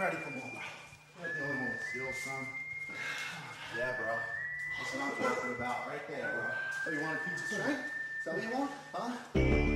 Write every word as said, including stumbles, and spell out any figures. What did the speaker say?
ready. Come on, bro. You're the only one with skills, son. Yeah, bro. That's what I'm talking about right there, bro. Oh, you want a piece of strength? Is that what you want? Huh?